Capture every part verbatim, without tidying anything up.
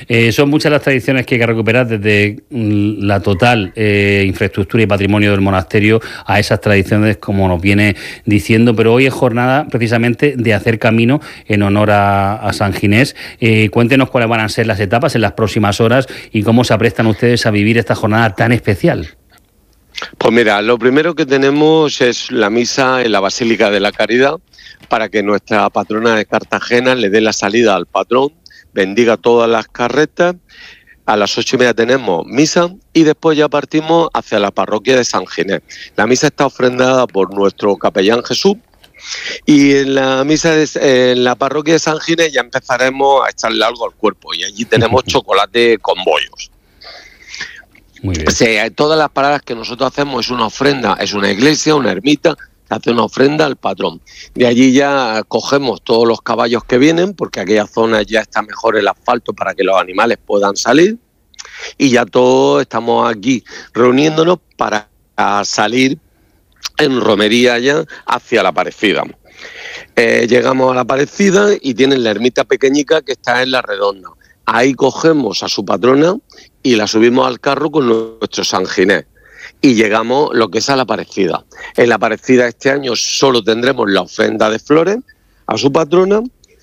Eh, son muchas las tradiciones que hay que recuperar, desde la total eh, infraestructura y patrimonio del monasterio a esas tradiciones, como nos viene diciendo, pero hoy es jornada precisamente de hacer camino en honor a, a San Ginés. Eh, cuéntenos cuáles van a ser las etapas en las próximas horas y cómo se aprestan ustedes a vivir esta jornada tan especial. Pues mira, lo primero que tenemos es la misa en la Basílica de la Caridad, para que nuestra patrona de Cartagena le dé la salida al patrón, bendiga todas las carretas. A las ocho y media tenemos misa y después ya partimos hacia la parroquia de San Ginés. La misa está ofrendada por nuestro capellán Jesús, y en la misa de, en la parroquia de San Ginés ya empezaremos a echarle algo al cuerpo, y allí tenemos chocolate con bollos. Muy bien. O sea, todas las paradas que nosotros hacemos es una ofrenda, es una iglesia, una ermita, se hace una ofrenda al patrón. De allí ya cogemos todos los caballos que vienen, porque aquella zona ya está mejor el asfalto para que los animales puedan salir, y ya todos estamos aquí reuniéndonos para salir en romería ya hacia la Aparecida. Eh, llegamos a la Aparecida y tienen la ermita pequeñica que está en la redonda. Ahí cogemos a su patrona y la subimos al carro con nuestro San Ginés. Y llegamos lo que es a la Aparecida. En la Aparecida este año solo tendremos la ofrenda de flores a su patrona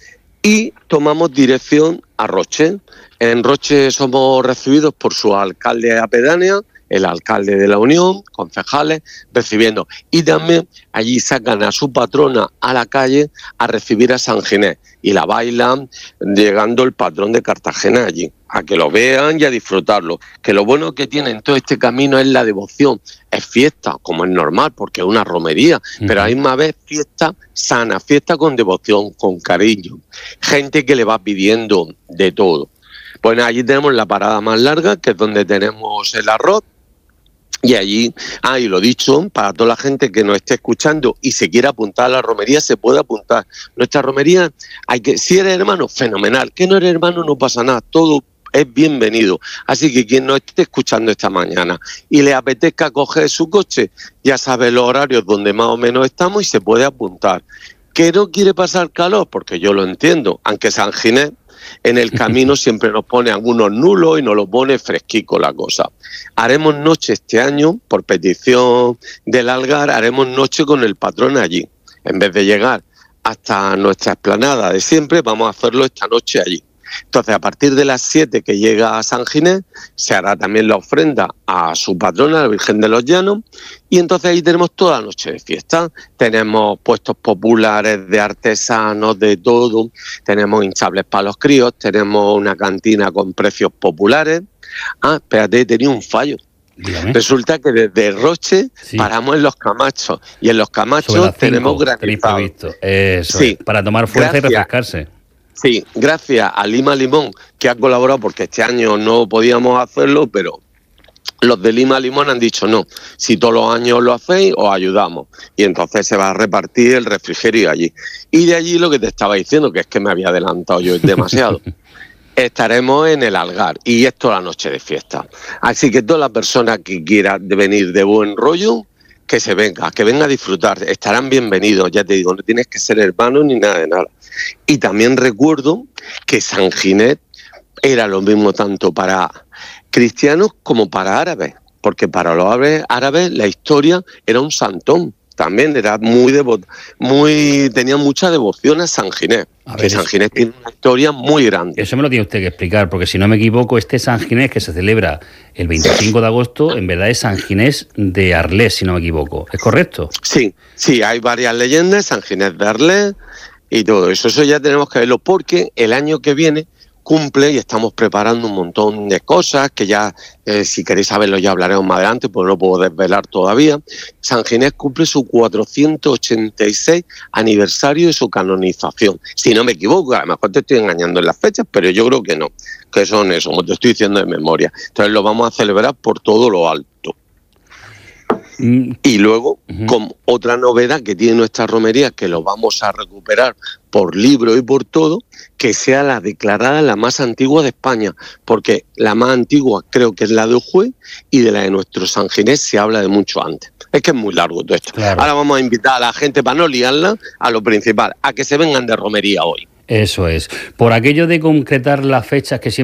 y tomamos dirección a Roche. En Roche somos recibidos por su alcalde pedánea, el alcalde de la Unión, concejales, recibiendo. Y también allí sacan a su patrona a la calle a recibir a San Ginés. Y la bailan, llegando el patrón de Cartagena allí, a que lo vean y a disfrutarlo. Que lo bueno que tiene en todo este camino es la devoción. Es fiesta, como es normal, porque es una romería, uh-huh. pero a la misma vez fiesta sana, fiesta con devoción, con cariño. Gente que le va pidiendo de todo. Bueno, allí tenemos la parada más larga, que es donde tenemos el arroz. Y allí, ah, y lo dicho, para toda la gente que nos esté escuchando y se quiera apuntar a la romería, se puede apuntar. Nuestra romería, hay que, si eres hermano, fenomenal. Que no eres hermano, no pasa nada, todo es bienvenido. Así que quien nos esté escuchando esta mañana y le apetezca coger su coche, ya sabe los horarios donde más o menos estamos y se puede apuntar. ¿Que no quiere pasar calor? Porque yo lo entiendo, aunque San Ginés en el camino siempre nos pone algunos nulos y nos lo pone fresquico la cosa. Haremos noche este año, por petición del Algar, haremos noche con el patrón allí. En vez de llegar hasta nuestra explanada de siempre, vamos a hacerlo esta noche allí. Entonces, a partir de las siete que llega a San Ginés, se hará también la ofrenda a su patrona, la Virgen de los Llanos, y entonces ahí tenemos toda la noche de fiesta. Tenemos puestos populares de artesanos, de todo, tenemos hinchables para los críos, tenemos una cantina con precios populares. Ah, espérate, he tenido un fallo. Dígame. Resulta que desde Roche sí. paramos en Los Camachos, y en Los Camachos tenemos granizado. Eso sí. es, para tomar fuerza Gracias. y refrescarse. Sí, gracias a Lima Limón, que ha colaborado, porque este año no podíamos hacerlo, pero los de Lima Limón han dicho no, si todos los años lo hacéis, os ayudamos. Y entonces se va a repartir el refrigerio allí. Y de allí lo que te estaba diciendo, que es que me había adelantado yo demasiado. Estaremos en el Algar, y es toda la noche de fiesta. Así que toda la persona que quiera venir de buen rollo, que se venga, que venga a disfrutar, estarán bienvenidos, ya te digo, no tienes que ser hermano ni nada de nada. Y también recuerdo que San Ginés era lo mismo tanto para cristianos como para árabes, porque para los árabes, árabes la historia era un santón, también era muy devoto, muy tenía mucha devoción a San Ginés, a que San Ginés tiene una historia muy grande. Eso me lo tiene usted que explicar, porque si no me equivoco, este San Ginés que se celebra el veinticinco de agosto, en verdad es San Ginés de Arles, si no me equivoco, ¿es correcto? Sí, sí, hay varias leyendas, San Ginés de Arles y todo eso, eso ya tenemos que verlo, porque el año que viene cumple, y estamos preparando un montón de cosas que ya, eh, si queréis saberlo, ya hablaremos más adelante, pues no puedo desvelar todavía. San Ginés cumple su cuatrocientos ochenta y seis aniversario de su canonización. Si no me equivoco, a lo mejor te estoy engañando en las fechas, pero yo creo que no, que son eso, como te estoy diciendo de memoria. Entonces lo vamos a celebrar por todo lo alto. Y luego, uh-huh. con otra novedad que tiene nuestra romería, que lo vamos a recuperar por libro y por todo, que sea la declarada la más antigua de España, porque la más antigua creo que es la de Ujue, y de la de nuestro San Ginés se habla de mucho antes. Es que es muy largo todo esto. Claro. Ahora vamos a invitar a la gente, para no liarla, a lo principal, a que se vengan de romería hoy. Eso es. Por aquello de concretar las fechas que siempre